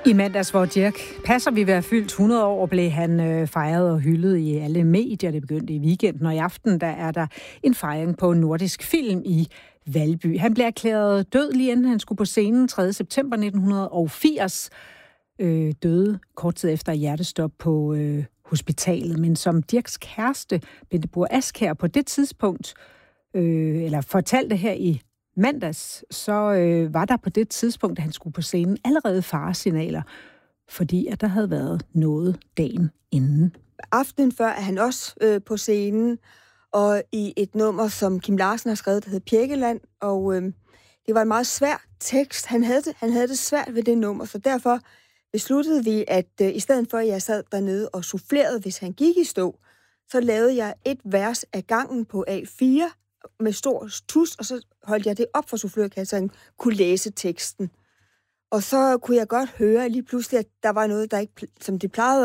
I mandags, hvor Dirch Passer vi være fyldt 100 år, blev han fejret og hyldet i alle medier. Det begyndte i weekenden, og i aften der er der en fejring på Nordisk Film i Valby. Han blev erklæret død lige inden han skulle på scenen 3. september 1980. Døde kort tid efter hjertestop på hospitalet. Men som Dirchs kæreste, Bente Buhr Askjær, på det tidspunkt, eller fortalte her i mandags, så var der på det tidspunkt, da han skulle på scenen, allerede faresignaler, fordi at der havde været noget dagen inden. Aftenen før er han også på scenen, og i et nummer, som Kim Larsen har skrevet, der hedder Pjækkeland, og det var en meget svær tekst. Han havde det svært ved det nummer, så derfor besluttede vi, at i stedet for, at jeg sad dernede og soufflerede, hvis han gik i stå, så lavede jeg et vers af gangen på A4 med stor tus, og så holdt jeg det op for soufflørkassen, så han kunne læse teksten. Og så kunne jeg godt høre lige pludselig, at der var noget, der ikke, som det plejede